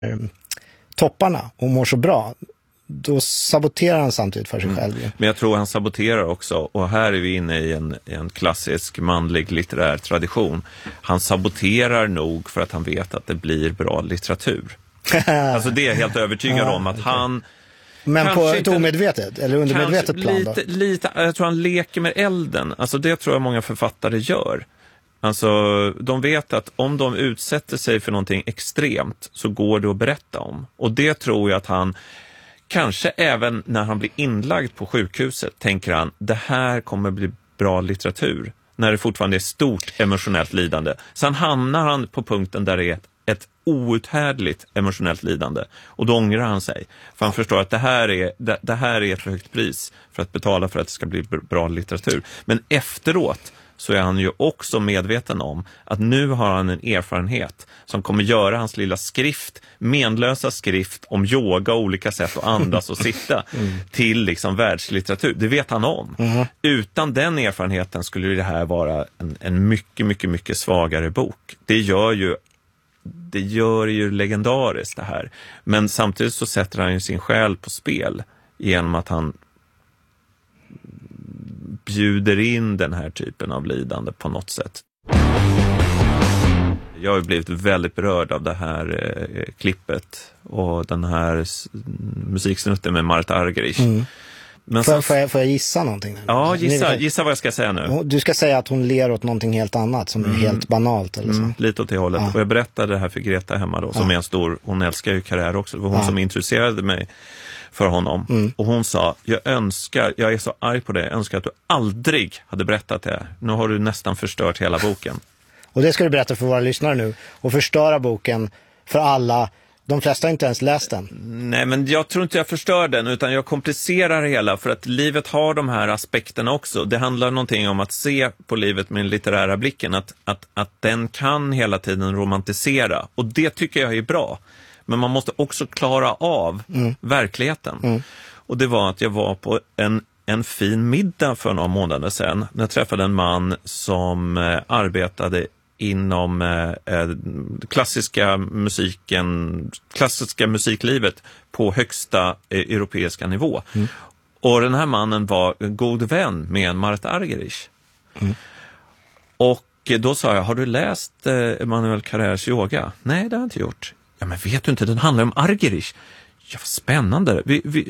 topparna och mår så bra, då saboterar han samtidigt för sig själv. Men jag tror han saboterar också, och här är vi inne i en klassisk manlig litterär tradition. Han saboterar nog för att han vet att det blir bra litteratur. Alltså det är jag helt övertygad om att han... Men på ett omedvetet eller undermedvetet plan då? Lite, jag tror han leker med elden. Alltså det tror jag många författare gör. Alltså de vet att om de utsätter sig för någonting extremt så går det att berätta om. Och det tror jag att han, kanske även när han blir inlagd på sjukhuset, tänker han, det här kommer bli bra litteratur. När det fortfarande är stort emotionellt lidande. Sen hamnar han på punkten där det är ett outhärdligt emotionellt lidande. Och då ångrar han sig. För han förstår att det här är ett för högt pris för att betala för att det ska bli bra litteratur. Men efteråt så är han ju också medveten om att nu har han en erfarenhet som kommer göra hans lilla skrift, menlösa skrift om yoga och olika sätt att andas och sitta till liksom världslitteratur. Det vet han om. Utan den erfarenheten skulle det här vara en mycket, mycket, mycket svagare bok. Det gör ju legendariskt det här. Men samtidigt så sätter han ju sin själ på spel genom att han bjuder in den här typen av lidande på något sätt. Jag har blivit väldigt berörd av det här klippet och den här musiksnutten med Marta Argerich. Men får jag gissa någonting? Ja, gissa vad jag ska säga nu. Du ska säga att hon ler åt någonting helt annat som är helt banalt eller så. Lite åt det hållet. Och jag berättade det här för Greta hemma då, som är en stor, hon älskar ju karriär också. Det var hon som intresserade mig för honom. Och hon sa, jag är så arg på det, jag önskar att du aldrig hade berättat det här. Nu har du nästan förstört hela boken. Och det ska du berätta för våra lyssnare nu. Och förstöra boken för alla. De flesta har inte ens läst den. Nej, men jag tror inte jag förstör den, utan jag komplicerar hela, för att livet har de här aspekterna också. Det handlar någonting om att se på livet med den litterära blicken, att den kan hela tiden romantisera. Och det tycker jag är bra. Men man måste också klara av verkligheten. Och det var att jag var på en fin middag för några månader sedan när jag träffade en man som arbetade inom klassiska musiklivet på högsta europeiska nivå. Och den här mannen var god vän med Marta Argerich. Och då sa jag, har du läst Emanuel Carrères yoga? Nej, det har jag inte gjort. Ja, men vet du inte, den handlar om Argerich. Ja, vad spännande.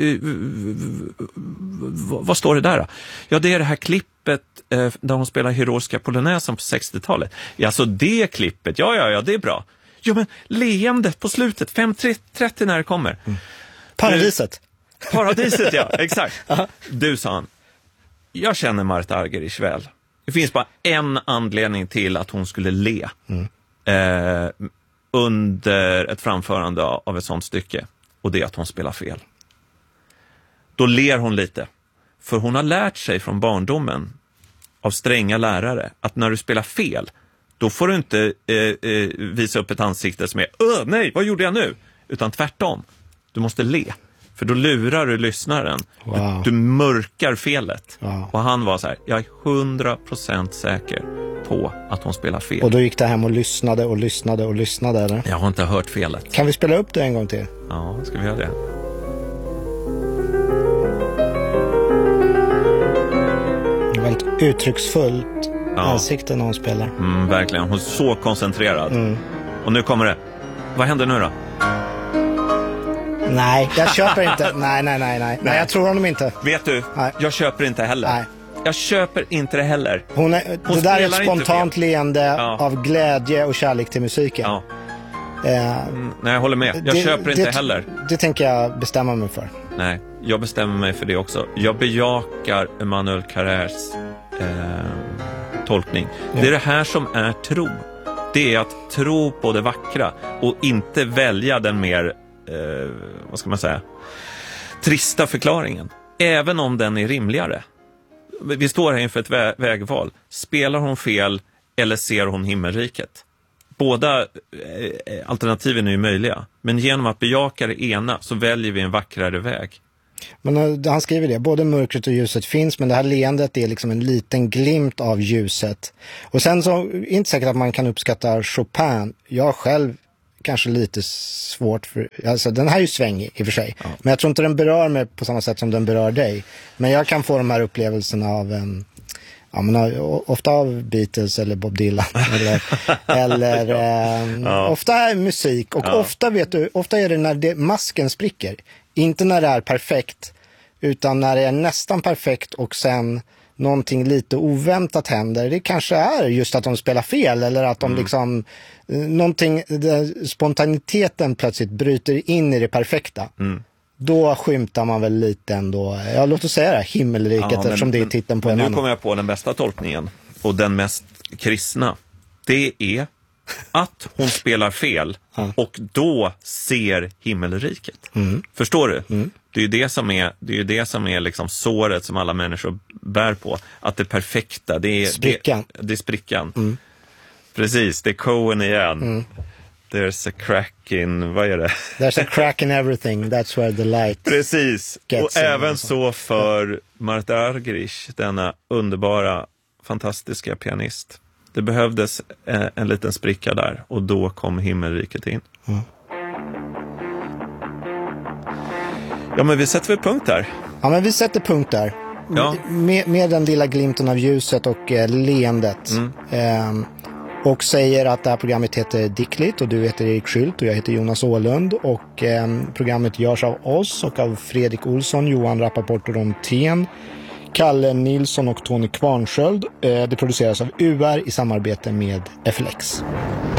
Vad står det där då? Ja, det är det här klippet där hon spelar heroiska polonäsen på 60-talet. Ja, så det klippet, ja, det är bra. Ja, men leendet på slutet, 5:30 när det kommer. Paradiset. Paradiset, ja, exakt. Du, sa han, jag känner Marta Argerich väl. Det finns bara en anledning till att hon skulle le under ett framförande av ett sånt stycke. Och det är att hon spelar fel. Då ler hon lite. För hon har lärt sig från barndomen av stränga lärare att när du spelar fel, då får du inte visa upp ett ansikte som är nej, vad gjorde jag nu? Utan tvärtom. Du måste le. För då lurar du lyssnaren. Wow. Du mörkar felet. Wow. Och han var så här, jag är 100% säker på att hon spelar fel. Och då gick det hem och lyssnade eller? Jag har inte hört felet. Kan vi spela upp det en gång till? Ja, ska vi göra det? Väldigt uttrycksfullt ansikte när hon spelar. Verkligen, hon är så koncentrerad. Och nu kommer det. Vad händer nu då? Nej, jag köper inte. Nej, jag tror honom inte. Vet du, jag köper inte heller. Nej. Jag köper inte det heller. Det där är ett spontant leende av glädje och kärlek till musiken. Ja. Nej, jag håller med. Jag köper inte heller. Det tänker jag bestämma mig för. Nej, jag bestämmer mig för det också. Jag bejakar Emanuel Carrères tolkning. Det är det här som är tro. Det är att tro på det vackra och inte välja den mer, vad ska man säga, trista förklaringen. Även om den är rimligare. Vi står här inför ett vägval. Spelar hon fel eller ser hon himmelriket? Båda alternativen är ju möjliga. Men genom att bejaka det ena så väljer vi en vackrare väg. Men han skriver det, både mörkret och ljuset finns, men det här leendet är liksom en liten glimt av ljuset. Och sen så är det inte säkert att man kan uppskatta Chopin. Jag själv kanske lite svårt för, alltså den här är ju svängig i och för sig, men jag tror inte den berör mig på samma sätt som den berör dig. Men jag kan få de här upplevelserna av ofta av Beatles eller Bob Dylan eller ofta är musik och ofta är det när masken spricker, inte när det är perfekt, utan när det är nästan perfekt och sen någonting lite oväntat händer. Det kanske är just att de spelar fel eller att de liksom någonting, spontaniteten plötsligt bryter in i det perfekta. Då skymtar man väl lite ändå. Ja, låt oss säga det, himmelriket, eftersom det är titeln på en annan. Nu kommer jag på den bästa tolkningen och den mest kristna. Det är att hon spelar fel och då ser himmelriket. Förstår du? Det är ju det som är liksom såret som alla människor bär på. Att det perfekta, det är sprickan. Det är sprickan. Precis, det är Cohen igen. There's a crack in, vad är det? There's a crack in everything, that's where the light. Precis, och även så för Martha Argerich, denna underbara, fantastiska pianist. Det behövdes en liten spricka där och då kom himmelriket in. Ja, men vi sätter väl punkt där. Ja, men vi sätter punkt där. Ja. Med den lilla glimten av ljuset och leendet. Och säger att det här programmet heter Dickligt och du heter Erik Skylt och jag heter Jonas Åhlund och programmet görs av oss och av Fredrik Olsson, Johan Rappaport och Ron Thien, Kalle Nilsson och Tony Kvarnsköld. Det produceras av UR i samarbete med FLX.